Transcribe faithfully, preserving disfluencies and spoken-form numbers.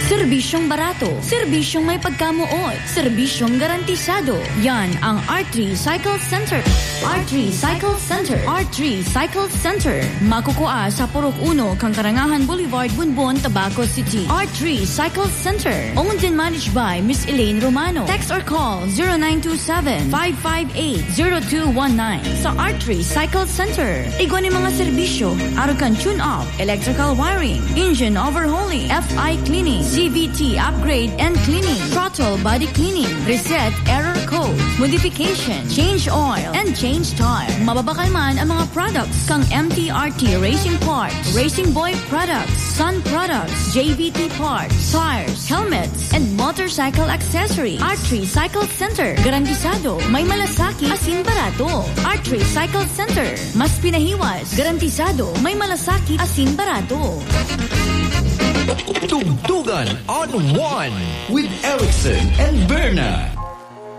Serbisyong barato, serbisyong may pagkamuot, serbisyong garantisado. Yan ang R three Cycle Center. R three Cycle Center. R three Cycle Center. Makukuha sa Purok Uno, Kangkarangahan Boulevard, Bunbon, Tabaco City. R three Cycle Center. Owned and managed by Miss Elaine Romano. Text or call zero nine two seven, five five eight, zero two one nine. Sa R three Cycle Center. Igwan mga serbisyo, arukan tune-up, electrical wiring, engine overhauling, F I cleaning, C V T upgrade and cleaning, throttle body cleaning, reset error code, modification, change oil, and change tire. Mababakal man ang mga products kang M T R T Racing Parts, Racing Boy Products, Sun Products, J V T Parts, tires, helmets, and motorcycle accessories. R three Cycle Center. Garantisado, may malasaki, asin barato. R three Cycle Center. Mas pinahiwas, garantisado, may malasaki, asin barato. Tugtugan on one with Erickson and Berna.